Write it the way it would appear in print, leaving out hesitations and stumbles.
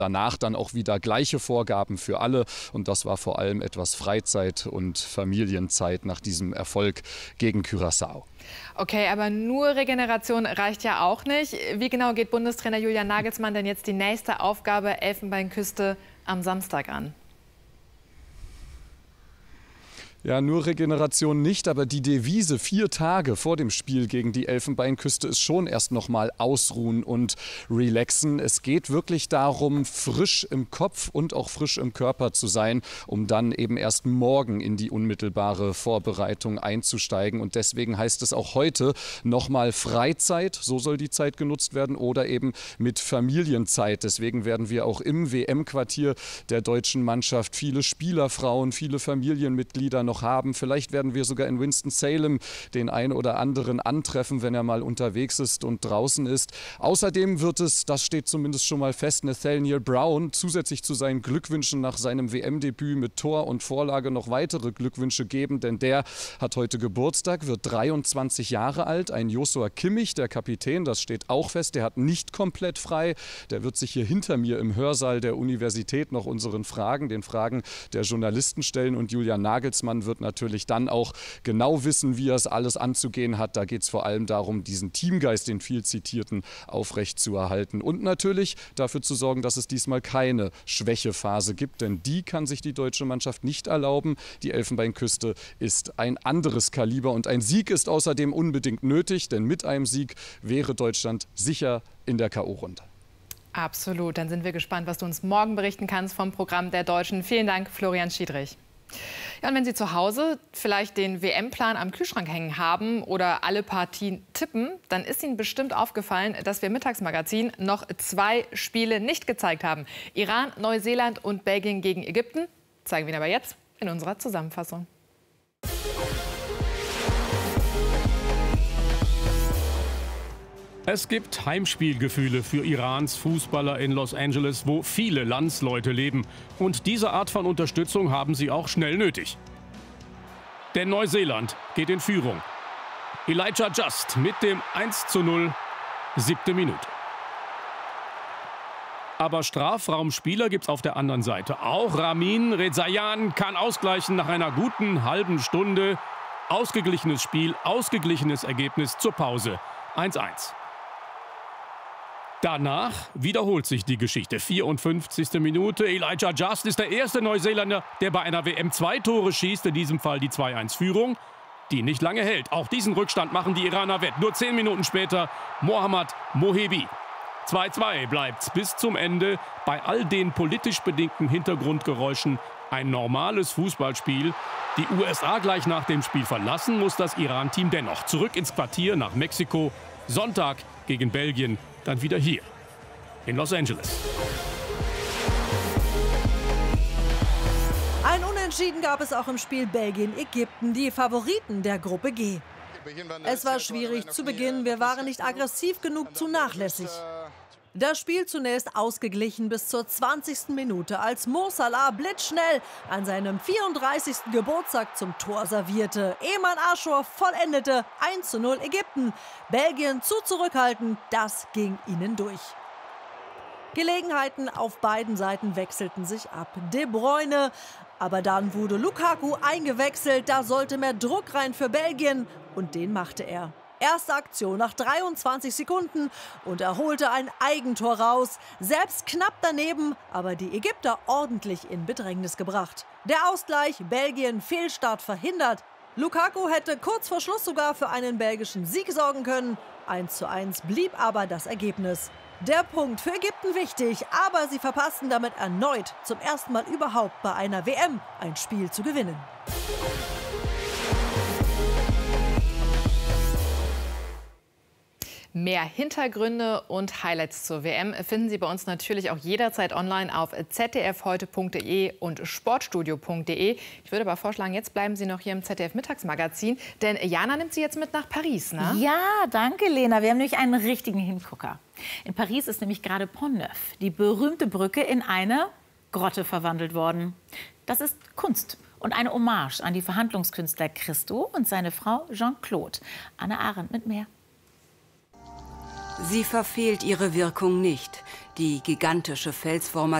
Danach dann auch wieder gleiche Vorgaben für alle. Und das war vor allem etwas Freizeit und Familienzeit nach diesem Erfolg gegen Curaçao. Okay, aber nur Regeneration reicht ja auch nicht. Wie genau geht Bundestrainer Julian Nagelsmann denn jetzt die nächste Aufgabe Elfenbeinküste am Samstag an? Ja, nur Regeneration nicht, aber die Devise 4 Tage vor dem Spiel gegen die Elfenbeinküste ist schon erst noch mal ausruhen und relaxen. Es geht wirklich darum, frisch im Kopf und auch frisch im Körper zu sein, um dann eben erst morgen in die unmittelbare Vorbereitung einzusteigen. Und deswegen heißt es auch heute noch mal Freizeit, so soll die Zeit genutzt werden, oder eben mit Familienzeit. Deswegen werden wir auch im WM-Quartier der deutschen Mannschaft viele Spielerfrauen, viele Familienmitglieder noch haben. Vielleicht werden wir sogar in Winston-Salem den einen oder anderen antreffen, wenn er mal unterwegs ist und draußen ist. Außerdem wird es, das steht zumindest schon mal fest, Nathaniel Brown zusätzlich zu seinen Glückwünschen nach seinem WM-Debüt mit Tor und Vorlage noch weitere Glückwünsche geben, denn der hat heute Geburtstag, wird 23 Jahre alt. Ein Joshua Kimmich, der Kapitän, das steht auch fest, der hat nicht komplett frei. Der wird sich hier hinter mir im Hörsaal der Universität noch unseren Fragen, den Fragen der Journalisten stellen, und Julian Nagelsmann wird natürlich dann auch genau wissen, wie er es alles anzugehen hat. Da geht es vor allem darum, diesen Teamgeist, den viel zitierten, aufrechtzuerhalten und natürlich dafür zu sorgen, dass es diesmal keine Schwächephase gibt, denn die kann sich die deutsche Mannschaft nicht erlauben. Die Elfenbeinküste ist ein anderes Kaliber und ein Sieg ist außerdem unbedingt nötig, denn mit einem Sieg wäre Deutschland sicher in der K.O.-Runde. Absolut, dann sind wir gespannt, was du uns morgen berichten kannst vom Programm der Deutschen. Vielen Dank, Florian Schiedrich. Ja, und wenn Sie zu Hause vielleicht den WM-Plan am Kühlschrank hängen haben oder alle Partien tippen, dann ist Ihnen bestimmt aufgefallen, dass wir im Mittagsmagazin noch 2 Spiele nicht gezeigt haben. Iran, Neuseeland und Belgien gegen Ägypten. Zeigen wir Ihnen aber jetzt in unserer Zusammenfassung. Es gibt Heimspielgefühle für Irans Fußballer in Los Angeles, wo viele Landsleute leben. Und diese Art von Unterstützung haben sie auch schnell nötig. Denn Neuseeland geht in Führung. Elijah Just mit dem 1:0, 7. Minute. Aber Strafraumspieler gibt es auf der anderen Seite auch. Ramin Rezayan kann ausgleichen nach einer guten halben Stunde. Ausgeglichenes Spiel, ausgeglichenes Ergebnis zur Pause. 1:1. Danach wiederholt sich die Geschichte. 54. Minute. Elijah Just ist der erste Neuseeländer, der bei einer WM 2 Tore schießt. In diesem Fall die 2:1-Führung, die nicht lange hält. Auch diesen Rückstand machen die Iraner wett. Nur 10 Minuten später Mohammad Mohebi. 2:2 bleibt's bis zum Ende. Bei all den politisch bedingten Hintergrundgeräuschen ein normales Fußballspiel. Die USA gleich nach dem Spiel verlassen muss das Iran-Team dennoch zurück ins Quartier nach Mexiko. Sonntag gegen Belgien, dann wieder hier in Los Angeles. Ein Unentschieden gab es auch im Spiel Belgien-Ägypten, die Favoriten der Gruppe G. Es war schwierig zu Beginn, wir waren nicht aggressiv genug, zu nachlässig. Das Spiel zunächst ausgeglichen bis zur 20. Minute, als Mo Salah blitzschnell an seinem 34. Geburtstag zum Tor servierte. Eman Aschor vollendete 1:0 Ägypten. Belgien zu zurückhaltend, das ging ihnen durch. Gelegenheiten auf beiden Seiten wechselten sich ab. De Bruyne, aber dann wurde Lukaku eingewechselt. Da sollte mehr Druck rein für Belgien und den machte er. Erste Aktion nach 23 Sekunden und er holte ein Eigentor raus. Selbst knapp daneben, aber die Ägypter ordentlich in Bedrängnis gebracht. Der Ausgleich, Belgien Fehlstart verhindert. Lukaku hätte kurz vor Schluss sogar für einen belgischen Sieg sorgen können. 1:1 blieb aber das Ergebnis. Der Punkt für Ägypten wichtig, aber sie verpassten damit erneut zum ersten Mal überhaupt bei einer WM ein Spiel zu gewinnen. Mehr Hintergründe und Highlights zur WM finden Sie bei uns natürlich auch jederzeit online auf zdfheute.de und sportstudio.de. Ich würde aber vorschlagen, jetzt bleiben Sie noch hier im ZDF-Mittagsmagazin, denn Jana nimmt Sie jetzt mit nach Paris, ne? Ja, danke, Lena. Wir haben nämlich einen richtigen Hingucker. In Paris ist nämlich gerade Pont Neuf, die berühmte Brücke, in eine Grotte verwandelt worden. Das ist Kunst und eine Hommage an die Verhandlungskünstler Christo und seine Frau Jean-Claude. Anne Arendt mit mehr. Sie verfehlt ihre Wirkung nicht. Die gigantische Felsformation